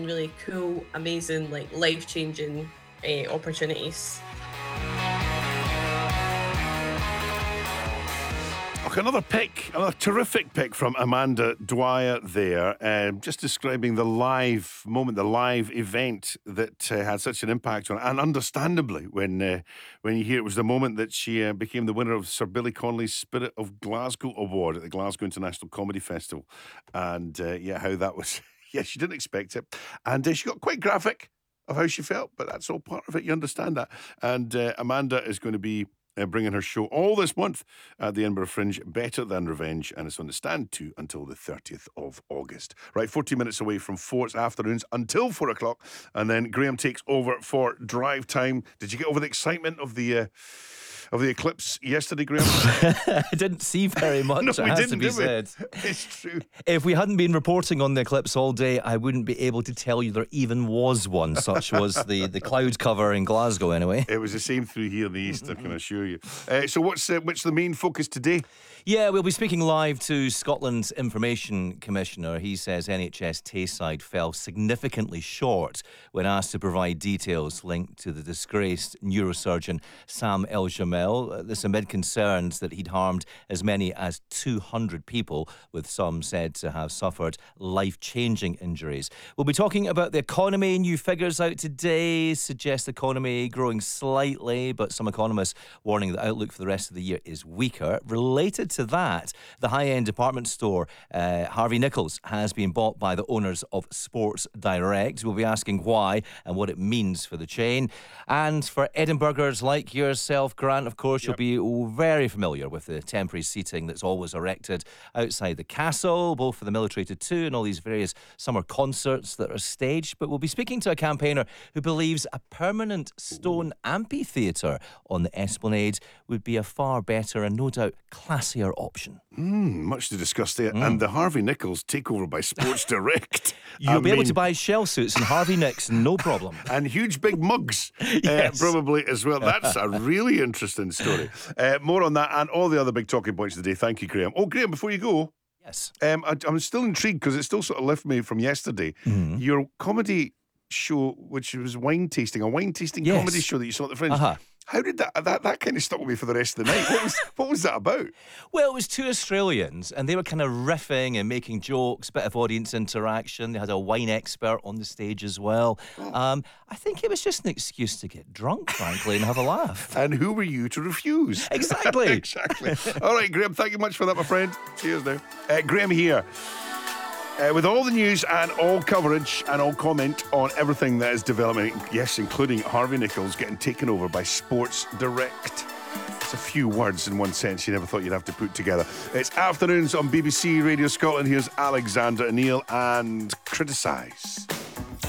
in really cool, amazing, like life-changing opportunities. Okay, another terrific pick from Amanda Dwyer there, just describing the live moment, the live event that had such an impact on it. And understandably, when you hear it was the moment that she became the winner of Sir Billy Connolly's Spirit of Glasgow Award at the Glasgow International Comedy Festival. And how that was, she didn't expect it. And she got quite graphic of how she felt, but that's all part of it. You understand that. And Amanda is going to be bringing her show all this month at the Edinburgh Fringe, Better Than Revenge, and it's on the Stand 2 until the 30th of August. Right, 40 minutes away from 4, it's afternoons until 4 o'clock, and then Graham takes over for Drive Time. Did you get over the excitement of the eclipse yesterday, Graham? I didn't see very much, No, it we has didn't, to be did we? said. It's true. If we hadn't been reporting on the eclipse all day, I wouldn't be able to tell you there even was one. Such was the cloud cover in Glasgow, anyway. It was the same through here in the east, I can assure you. So what's the main focus today? Yeah, we'll be speaking live to Scotland's Information Commissioner. He says NHS Tayside fell significantly short when asked to provide details linked to the disgraced neurosurgeon Sam El-Jamel. This amid concerns that he'd harmed as many as 200 people, with some said to have suffered life-changing injuries. We'll be talking about the economy. New figures out today suggest the economy growing slightly, but some economists warning the outlook for the rest of the year is weaker. Related to that, the high-end department store Harvey Nichols has been bought by the owners of Sports Direct. We'll be asking why and what it means for the chain. And for Edinburghers like yourself, Grant, of course, you'll be very familiar with the temporary seating that's always erected outside the castle, both for the Military Tattoo and all these various summer concerts that are staged. But we'll be speaking to a campaigner who believes a permanent stone amphitheatre on the Esplanade would be a far better and no doubt classier option. Much to discuss there. And the Harvey Nichols takeover by Sports Direct. You'll be able to buy shell suits and Harvey Nicks, no problem. And huge big mugs, Yes. Probably as well. That's a really interesting story. More on that and all the other big talking points of the day. Thank you, Graham. Oh, Graham, before you go, Yes. I'm still intrigued because it still sort of left me from yesterday. Your comedy show, which was a wine tasting Yes. comedy show that you saw at the Fringe. How did that kind of stuck with me for the rest of the night? What was that about? Well, it was two Australians, and they were kind of riffing and making jokes, bit of audience interaction. They had a wine expert on the stage as well. I think it was just an excuse to get drunk, frankly, and have a laugh. And who were you to refuse? Exactly. Exactly. All right, Graham, thank you much for that, my friend. Cheers now. Graham here. With all the news and all coverage and all comment on everything that is developing, yes, including Harvey Nichols getting taken over by Sports Direct. It's a few words in one sentence you never thought you'd have to put together. It's afternoons on BBC Radio Scotland. Here's Alexander O'Neill and Criticise.